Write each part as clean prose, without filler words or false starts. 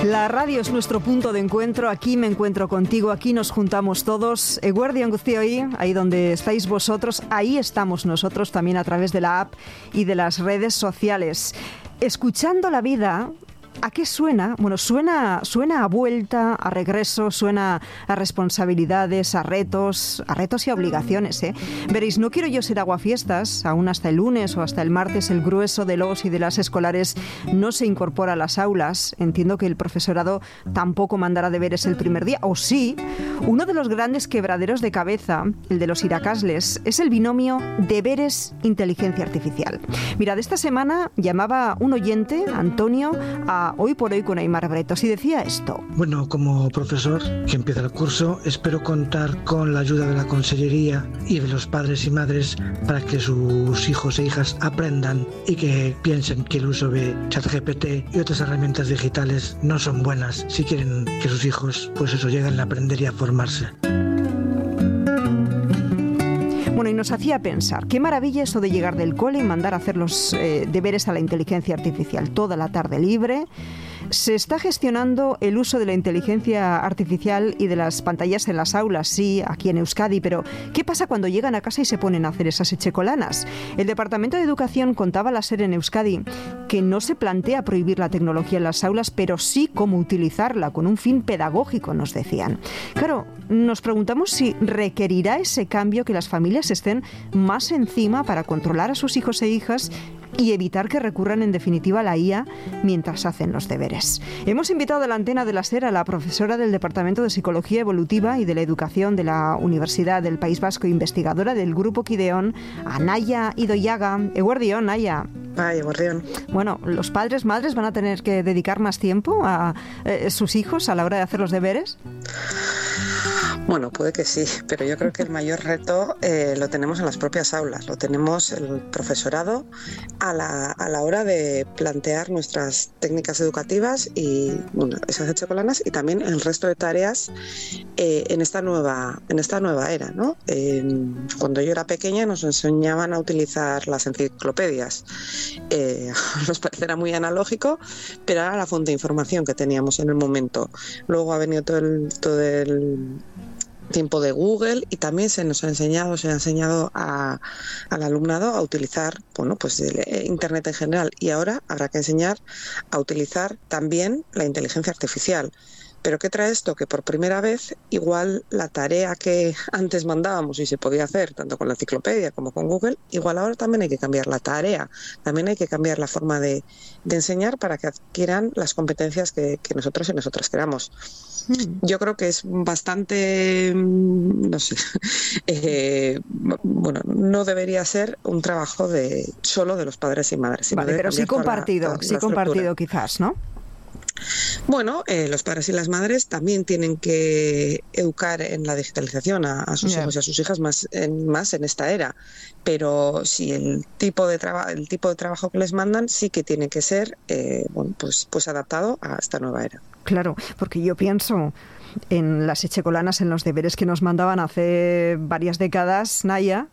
La radio es nuestro punto de encuentro, aquí me encuentro contigo, aquí nos juntamos todos. Eguerdion guztioi, ahí donde estáis vosotros, ahí estamos nosotros también a través de la app y de las redes sociales. Escuchando la vida, ¿a qué suena? Bueno, suena a vuelta, a regreso, suena a responsabilidades, a retos y a obligaciones, ¿eh? Veréis, no quiero yo ser aguafiestas, aún hasta el lunes o hasta el martes el grueso de los y de las escolares no se incorpora a las aulas. Entiendo que el profesorado tampoco mandará deberes el primer día, o sí. Uno de los grandes quebraderos de cabeza, el de los iracasles, es el binomio deberes-inteligencia artificial. Mirad, esta semana llamaba un oyente, Antonio, a Hoy por Hoy con Aimar Bretos y decía esto. Bueno, como profesor que empieza el curso, espero contar con la ayuda de la consellería y de los padres y madres para que sus hijos e hijas aprendan y que piensen que el uso de ChatGPT y otras herramientas digitales no son buenas si quieren que sus hijos, pues eso, lleguen a aprender y a formarse. Bueno, y nos hacía pensar, qué maravilla eso de llegar del cole y mandar a hacer los deberes a la inteligencia artificial toda la tarde libre. Se está gestionando el uso de la inteligencia artificial y de las pantallas en las aulas, sí, aquí en Euskadi, pero ¿qué pasa cuando llegan a casa y se ponen a hacer esas echecolanas? El Departamento de Educación contaba la SER en Euskadi que no se plantea prohibir la tecnología en las aulas, pero sí cómo utilizarla con un fin pedagógico, nos decían. Claro, nos preguntamos si requerirá ese cambio que las familias estén más encima para controlar a sus hijos e hijas y evitar que recurran en definitiva a la IA mientras hacen los deberes. Hemos invitado a la antena de la SER a la profesora del Departamento de Psicología Evolutiva y de la Educación de la Universidad del País Vasco, investigadora del Grupo Kideon, a Nahia Idoiaga. Eguerdion, Nahia. Ay, eguerdion. Bueno, ¿los padres, madres van a tener que dedicar más tiempo a sus hijos a la hora de hacer los deberes? Bueno, puede que sí, pero yo creo que el mayor reto lo tenemos en las propias aulas, lo tenemos el profesorado a la hora de plantear nuestras técnicas educativas y bueno, esas echecolanas y también el resto de tareas en esta nueva era, ¿no? Cuando yo era pequeña nos enseñaban a utilizar las enciclopedias. Nos parecerá muy analógico, pero era la fuente de información que teníamos en el momento. Luego ha venido todo el tiempo de Google y también se ha enseñado al alumnado a utilizar, bueno, pues el Internet en general, y ahora habrá que enseñar a utilizar también la inteligencia artificial. Pero ¿qué trae esto? Que por primera vez, igual la tarea que antes mandábamos y se podía hacer tanto con la enciclopedia como con Google, igual ahora también hay que cambiar la tarea, también hay que cambiar la forma de enseñar para que adquieran las competencias que nosotros y nosotras queramos. Yo creo que es bastante, no sé, bueno, no debería ser un trabajo solo de los padres y madres. Vale, pero sí compartido quizás, ¿no? Bueno, los padres y las madres también tienen que educar en la digitalización a sus hijos y a sus hijas más en esta era, pero sí, el tipo de trabajo que les mandan sí que tiene que ser bueno, pues adaptado a esta nueva era. Claro, porque yo pienso en las echecolanas, en los deberes que nos mandaban hace varias décadas, Nahia,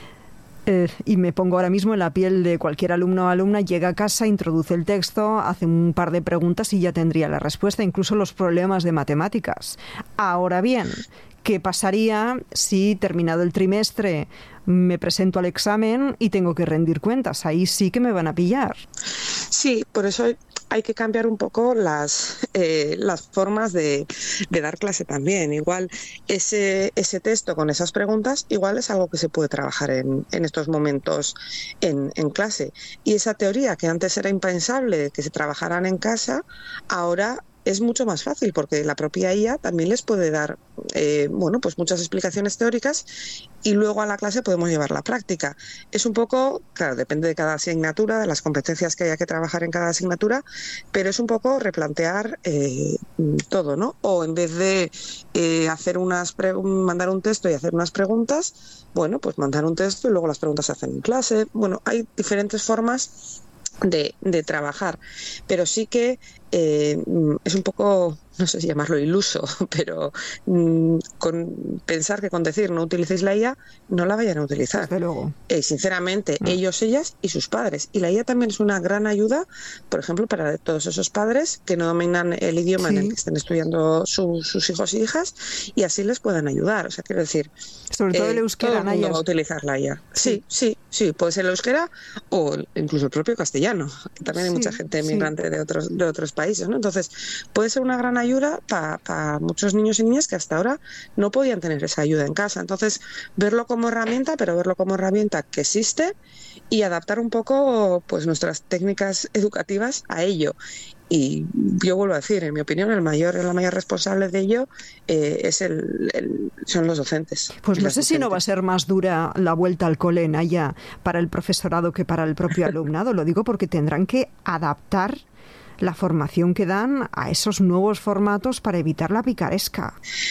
y me pongo ahora mismo en la piel de cualquier alumno o alumna, llega a casa, introduce el texto, hace un par de preguntas y ya tendría la respuesta, incluso los problemas de matemáticas. Ahora bien, ¿qué pasaría si terminado el trimestre me presento al examen y tengo que rendir cuentas? Ahí sí que me van a pillar. Sí, por eso hay que cambiar un poco las formas de dar clase también. Igual ese texto con esas preguntas, igual es algo que se puede trabajar en estos momentos en clase. Y esa teoría que antes era impensable que se trabajaran en casa, ahora es mucho más fácil porque la propia IA también les puede dar bueno, pues muchas explicaciones teóricas y luego a la clase podemos llevar la práctica. Es un poco, claro, depende de cada asignatura, de las competencias que haya que trabajar en cada asignatura, pero es un poco replantear todo, ¿no? O en vez de mandar un texto y hacer unas preguntas, bueno, pues mandar un texto y luego las preguntas se hacen en clase. Bueno, hay diferentes formas de trabajar, pero sí que es un poco no sé si llamarlo iluso, pero con pensar que con decir no utilicéis la IA, no la vayan a utilizar. Desde luego. Sinceramente, ellos, ellas y sus padres. Y la IA también es una gran ayuda, por ejemplo, para todos esos padres que no dominan el idioma en el que estén estudiando sus hijos y hijas, y así les puedan ayudar. O sea, quiero decir, sobre todo el euskera, todo el mundo va a utilizar la IA. Sí, puede ser el euskera o incluso el propio castellano, que también hay mucha gente migrante de otros países, ¿no? Entonces, puede ser una gran ayuda para muchos niños y niñas que hasta ahora no podían tener esa ayuda en casa. Entonces, verlo como herramienta, pero verlo como herramienta que existe, y adaptar un poco pues nuestras técnicas educativas a ello. Y yo vuelvo a decir, en mi opinión, la mayor responsable de ello son los docentes. Pues no sé si no va a ser más dura la vuelta al cole, Naya, para el profesorado que para el propio alumnado. Lo digo porque tendrán que adaptar la formación que dan a esos nuevos formatos para evitar la picaresca.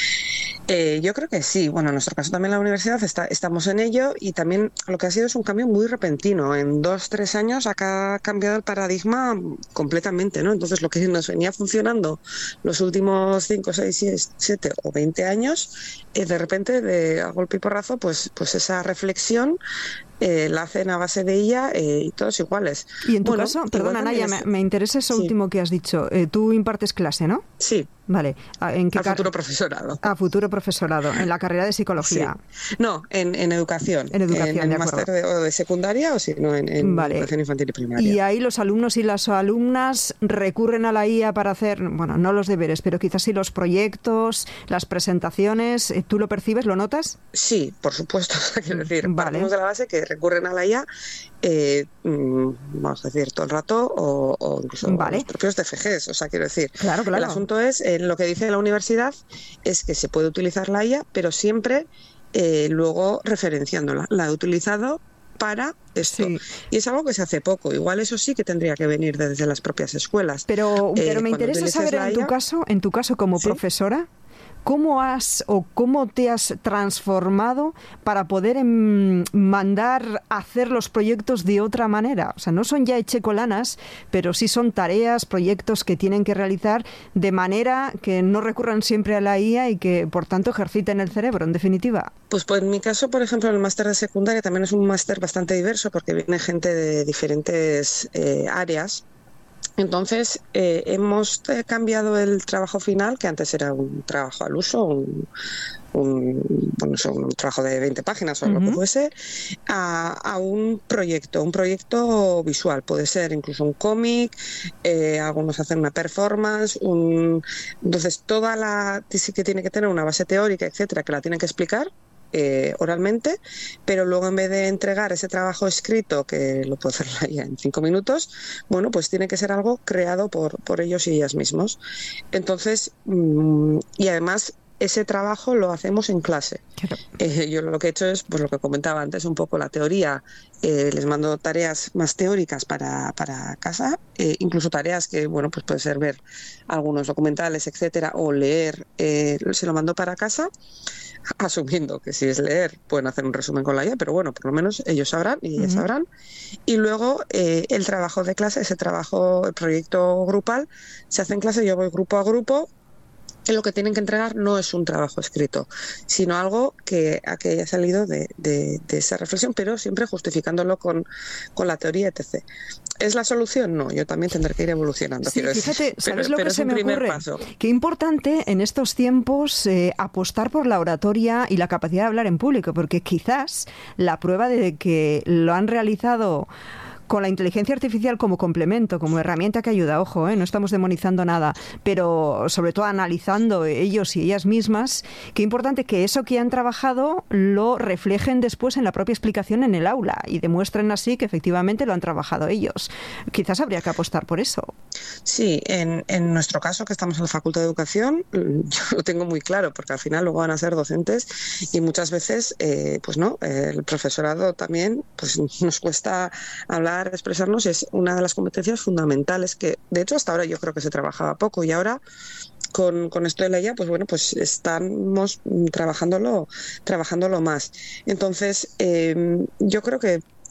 Yo creo que sí. Bueno, en nuestro caso también en la universidad estamos en ello, y también lo que ha sido es un cambio muy repentino. En 2-3 años ha cambiado el paradigma completamente, ¿no? Entonces, lo que nos venía funcionando los últimos 5, 6, 7 o 20 años, de repente, a golpe y porrazo, pues esa reflexión la hacen a base de ella, y todos iguales. Y en tu caso, perdona Naya, me interesa eso último que has dicho. Tú impartes clase, ¿no? Sí. Vale. ¿En qué futuro profesorado. A futuro profesorado, en la carrera de psicología. Sí. No, en educación. En educación, en máster de secundaria, o si no, en educación infantil y primaria. Y ahí los alumnos y las alumnas recurren a la IA para hacer, bueno, no los deberes, pero quizás sí los proyectos, las presentaciones. ¿Tú lo percibes, lo notas? Sí, por supuesto. Quiero decir, partimos de la base que recurren a la IA, vamos a decir, todo el rato, o incluso los propios DFGs. O sea, quiero decir, claro. El asunto es, lo que dice la universidad es que se puede utilizar la IA, pero siempre luego referenciándola. La he utilizado para esto. Sí. Y es algo que se hace poco. Igual eso sí que tendría que venir desde las propias escuelas. Pero me interesa saber en tu caso como profesora, ¿cómo te has transformado para poder mandar a hacer los proyectos de otra manera? O sea, no son ya echecolanas, pero sí son tareas, proyectos que tienen que realizar de manera que no recurran siempre a la IA y que, por tanto, ejerciten el cerebro, en definitiva. Pues en mi caso, por ejemplo, el máster de secundaria también es un máster bastante diverso, porque viene gente de diferentes áreas. Entonces, hemos cambiado el trabajo final, que antes era un trabajo al uso, un trabajo de 20 páginas o lo que fuese, a un proyecto visual. Puede ser incluso un cómic, algunos hacen una performance, entonces sí que tiene que tener una base teórica, etcétera, que la tienen que explicar oralmente, pero luego en vez de entregar ese trabajo escrito, que lo puede hacer ya en 5 minutos, bueno, pues tiene que ser algo creado por ellos y ellas mismos. Entonces, y además ese trabajo lo hacemos en clase. Claro. Yo lo que he hecho es, pues lo que comentaba antes, un poco la teoría. Les mando tareas más teóricas para casa, incluso tareas que, bueno, pues puede ser ver algunos documentales, etcétera, o leer, se lo mando para casa, asumiendo que si es leer pueden hacer un resumen con la IA, pero bueno, por lo menos ellos sabrán y ellas sabrán. Y luego el trabajo de clase, el proyecto grupal, se hace en clase, yo voy grupo a grupo. Lo que tienen que entregar no es un trabajo escrito, sino algo que haya salido de esa reflexión, pero siempre justificándolo con la teoría, etc. ¿Es la solución? No, yo también tendré que ir evolucionando. Sí, fíjate, ¿sabes lo que se me ocurre? Qué importante en estos tiempos apostar por la oratoria y la capacidad de hablar en público, porque quizás la prueba de que lo han realizado con la inteligencia artificial como complemento, como herramienta que ayuda, ojo, no estamos demonizando nada, pero sobre todo analizando ellos y ellas mismas, qué importante que eso que han trabajado lo reflejen después en la propia explicación en el aula y demuestren así que efectivamente lo han trabajado ellos. Quizás habría que apostar por eso. Sí, en nuestro caso, que estamos en la Facultad de Educación, yo lo tengo muy claro, porque al final luego van a ser docentes y muchas veces, pues no, el profesorado también, pues nos cuesta hablar, expresarnos, es una de las competencias fundamentales que, de hecho, hasta ahora yo creo que se trabajaba poco, y ahora con esto de la IA, pues bueno, pues estamos trabajándolo más. Entonces, yo creo que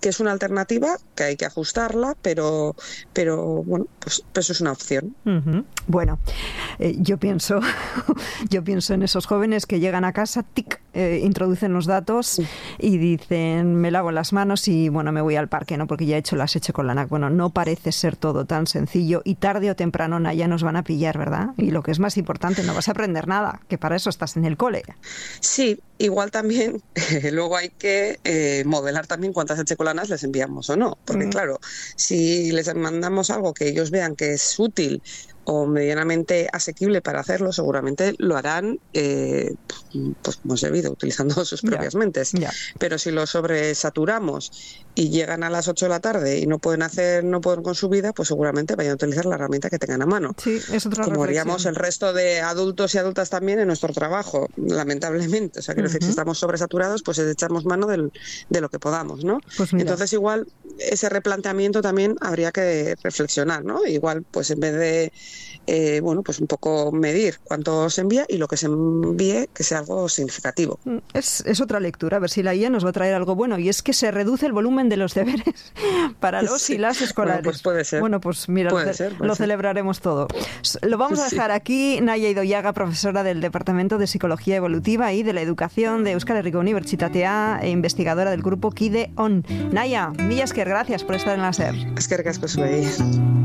que es una alternativa, que hay que ajustarla, pero bueno, pues eso es una opción. Uh-huh. Bueno, yo pienso en esos jóvenes que llegan a casa, introducen los datos y dicen, me lavo las manos y bueno, me voy al parque, ¿no? Porque ya he hecho las Eche con la NAC. Bueno, no parece ser todo tan sencillo y tarde o temprano, Naya, nos van a pillar, ¿verdad? Y lo que es más importante, no vas a aprender nada, que para eso estás en el cole. Sí, igual también luego hay que modelar también cuántas Eche con la NAC les enviamos o no, porque claro, si les mandamos algo que ellos vean que es útil o medianamente asequible para hacerlo, seguramente lo harán pues como es debido, utilizando sus propias mentes. Pero si lo sobresaturamos y llegan a las 8 de la tarde y no pueden con su vida, pues seguramente vayan a utilizar la herramienta que tengan a mano. Sí, es otra como reflexión. haríamos el resto de adultos y adultas también en nuestro trabajo, lamentablemente. O sea, quiero decir, si estamos sobresaturados, pues echamos mano de lo que podamos, ¿no? Pues entonces igual ese replanteamiento también habría que reflexionar, ¿no? Igual, pues en vez de pues un poco medir cuánto se envía y lo que se envíe que sea algo significativo. Es otra lectura, a ver si la IA nos va a traer algo bueno, y es que se reduce el volumen de los deberes para los y las escolares. Bueno, pues puede ser. Bueno, pues mira, lo celebraremos todo. Lo vamos a dejar aquí. Naya Idoiaga, profesora del Departamento de Psicología Evolutiva y de la Educación de Euskal Herriko Unibertsitatea e investigadora del grupo Kide On. Naya, mila esker, gracias por estar en la SER. Eskerrik asko zuei.